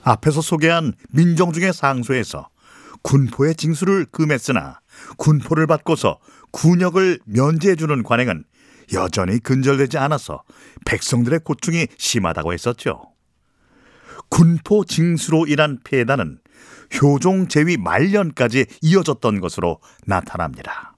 앞에서 소개한 민정중의 상소에서 군포의 징수를 금했으나 군포를 받고서 군역을 면제해주는 관행은 여전히 근절되지 않아서 백성들의 고충이 심하다고 했었죠. 군포 징수로 인한 폐단은 효종 제위 말년까지 이어졌던 것으로 나타납니다.